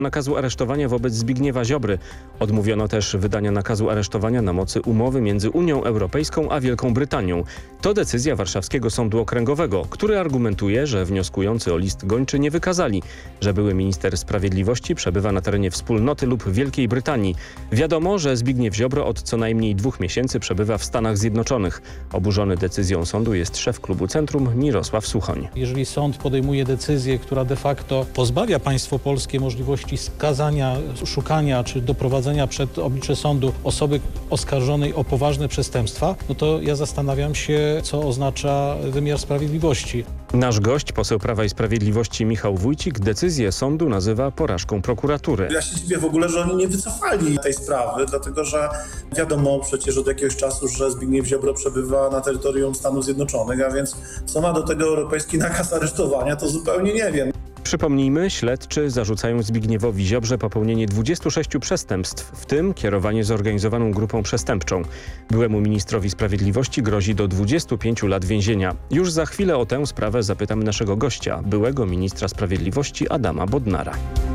nakazu aresztowania wobec Zbigniewa Ziobry. Odmówiono też wydania nakazu aresztowania na mocy umowy między Unią Europejską a Wielką Brytanią. To decyzja Warszawskiego Sądu Okręgowego, który argumentuje, że wnioskujący o list gończy nie wykazali, że były minister sprawiedliwości przebywa na terenie wspólnoty lub Wielkiej Brytanii. Wiadomo, że Zbigniew Ziobro od co najmniej 2 miesięcy przebywa w Stanach Zjednoczonych. Oburzony decyzją sądu jest szef klubu Centrum Mirosław Suchoń. Jeżeli sąd podejmuje decyzję, która de facto pozbawia państwo polskie możliwości skazania, szukania czy doprowadzenia przed oblicze sądu osoby oskarżonej o poważne przestępstwa, no to ja zastanawiam się, co oznacza wymiar sprawiedliwości. Nasz gość, poseł Prawa i Sprawiedliwości Michał Wójcik, decyzję sądu nazywa porażką prokuratury. Ja się dziwię w ogóle, że oni nie wycofali tej sprawy, dlatego że wiadomo przecież od jakiegoś czasu, że Zbigniew Ziobro przebywa na terytorium Stanów Zjednoczonych, a więc co ma do tego europejski nakaz aresztowania, to zupełnie nie wiem. Przypomnijmy, śledczy zarzucają Zbigniewowi Ziobrze popełnienie 26 przestępstw, w tym kierowanie zorganizowaną grupą przestępczą. Byłemu ministrowi sprawiedliwości grozi do 25 lat więzienia. Już za chwilę o tę sprawę zapytamy naszego gościa, byłego ministra sprawiedliwości Adama Bodnara.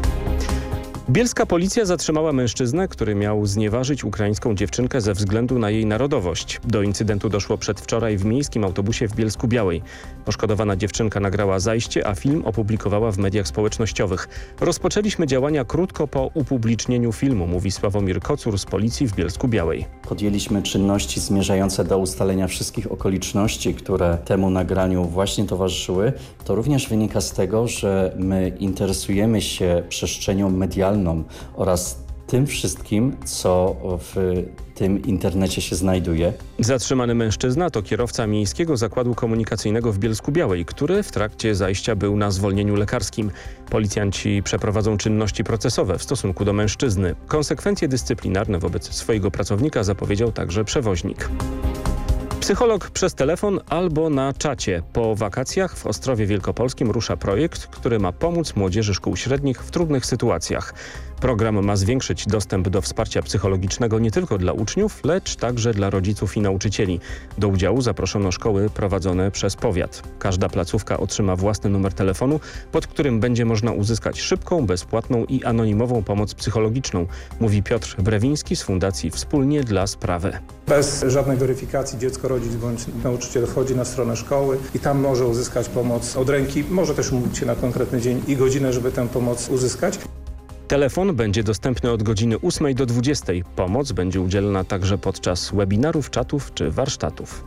Bielska policja zatrzymała mężczyznę, który miał znieważyć ukraińską dziewczynkę ze względu na jej narodowość. Do incydentu doszło przedwczoraj w miejskim autobusie w Bielsku-Białej. Poszkodowana dziewczynka nagrała zajście, a film opublikowała w mediach społecznościowych. Rozpoczęliśmy działania krótko po upublicznieniu filmu, mówi Sławomir Kocur z policji w Bielsku-Białej. Podjęliśmy czynności zmierzające do ustalenia wszystkich okoliczności, które temu nagraniu właśnie towarzyszyły. To również wynika z tego, że my interesujemy się przestrzenią medialną oraz tym wszystkim, co w tym internecie się znajduje. Zatrzymany mężczyzna to kierowca Miejskiego Zakładu Komunikacyjnego w Bielsku-Białej, który w trakcie zajścia był na zwolnieniu lekarskim. Policjanci przeprowadzą czynności procesowe w stosunku do mężczyzny. Konsekwencje dyscyplinarne wobec swojego pracownika zapowiedział także przewoźnik. Psycholog przez telefon albo na czacie. Po wakacjach w Ostrowie Wielkopolskim rusza projekt, który ma pomóc młodzieży szkół średnich w trudnych sytuacjach. Program ma zwiększyć dostęp do wsparcia psychologicznego nie tylko dla uczniów, lecz także dla rodziców i nauczycieli. Do udziału zaproszono szkoły prowadzone przez powiat. Każda placówka otrzyma własny numer telefonu, pod którym będzie można uzyskać szybką, bezpłatną i anonimową pomoc psychologiczną, mówi Piotr Brewiński z Fundacji Wspólnie dla Sprawy. Bez żadnej weryfikacji dziecko, rodzic bądź nauczyciel wchodzi na stronę szkoły i tam może uzyskać pomoc od ręki, może też umówić się na konkretny dzień i godzinę, żeby tę pomoc uzyskać. Telefon będzie dostępny od godziny 8 do 20. Pomoc będzie udzielana także podczas webinarów, czatów czy warsztatów.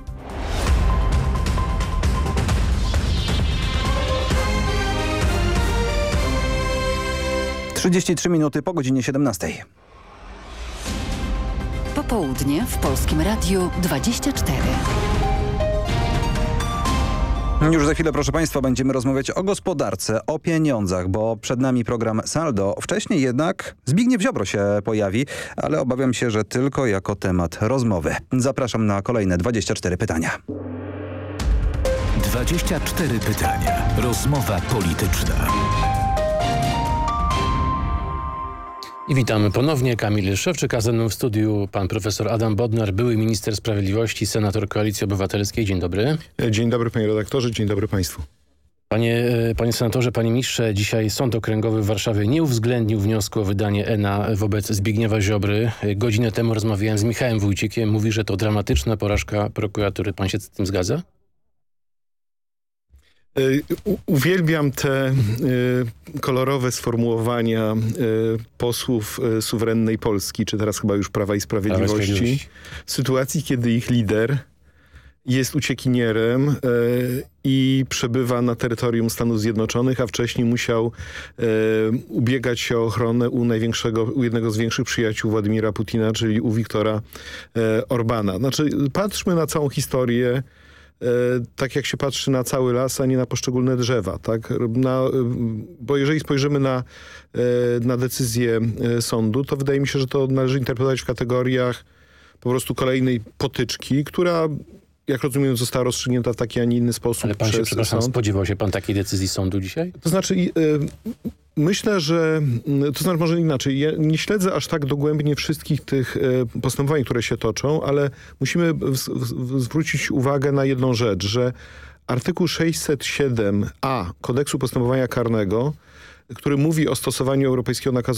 Trzydzieści minuty po godzinie 17. Popołudnie w Polskim Radiu 24. Już za chwilę, proszę Państwa, będziemy rozmawiać o gospodarce, o pieniądzach, bo przed nami program Saldo. Wcześniej jednak Zbigniew Ziobro się pojawi, ale obawiam się, że tylko jako temat rozmowy. Zapraszam na kolejne 24 pytania. 24 pytania. Rozmowa polityczna. I witamy ponownie. Kamil Szewczyk, a ze mną w studiu pan profesor Adam Bodnar, były minister sprawiedliwości, senator Koalicji Obywatelskiej. Dzień dobry. Dzień dobry panie redaktorze, dzień dobry państwu. Panie senatorze, panie ministrze, dzisiaj Sąd Okręgowy w Warszawie nie uwzględnił wniosku o wydanie ENA wobec Zbigniewa Ziobry. Godzinę temu rozmawiałem z Michałem Wójcikiem. Mówi, że to dramatyczna porażka prokuratury. Pan się z tym zgadza? Uwielbiam te kolorowe sformułowania posłów suwerennej Polski, czy teraz chyba już Prawa i Sprawiedliwości, w sytuacji, kiedy ich lider jest uciekinierem i przebywa na terytorium Stanów Zjednoczonych, a wcześniej musiał ubiegać się o ochronę u jednego z większych przyjaciół Władimira Putina, czyli u Viktora Orbana. Znaczy, patrzmy na całą historię tak jak się patrzy na cały las, a nie na poszczególne drzewa. Tak? Bo jeżeli spojrzymy na decyzję sądu, to wydaje mi się, że to należy interpretować w kategoriach po prostu kolejnej potyczki, która, jak rozumiem, została rozstrzygnięta w taki, a nie inny sposób. Ale pan się, sąd. spodziewał się pan takiej decyzji sądu dzisiaj? To znaczy, myślę, że, to znaczy może inaczej, ja nie śledzę aż tak dogłębnie wszystkich tych postępowań, które się toczą, ale musimy zwrócić uwagę na jedną rzecz, że artykuł 607a Kodeksu Postępowania Karnego który mówi o stosowaniu europejskiego nakazu